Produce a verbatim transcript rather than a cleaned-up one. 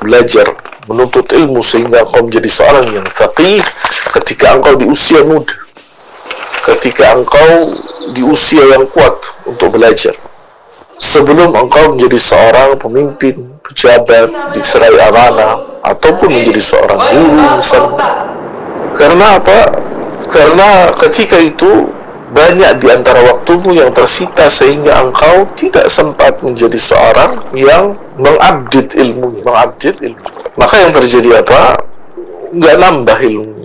belajar, menuntut ilmu sehingga engkau menjadi seorang yang faqih ketika engkau di usia muda, ketika engkau di usia yang kuat untuk belajar, sebelum engkau menjadi seorang pemimpin, pejabat, diserai amanah, ataupun menjadi seorang guru misalnya. Karena apa? Karena ketika itu banyak di antara waktumu yang tersita sehingga engkau tidak sempat menjadi seorang yang mengupdate ilmu, mengupdate ilmu. Maka yang terjadi apa? Nggak nambah ilmu,